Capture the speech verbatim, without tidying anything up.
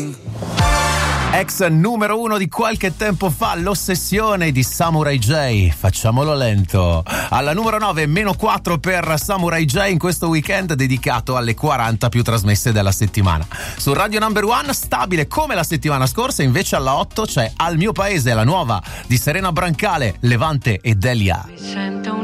king. Ex numero uno di qualche tempo fa, l'ossessione di Samurai J. Facciamolo lento. Alla numero nove, meno quattro per Samurai J in questo weekend dedicato alle quaranta più trasmesse della settimana. Su Radio Number One, stabile come la settimana scorsa, invece alla otto c'è Al mio paese, la nuova di Serena Brancale, Levante e Delia.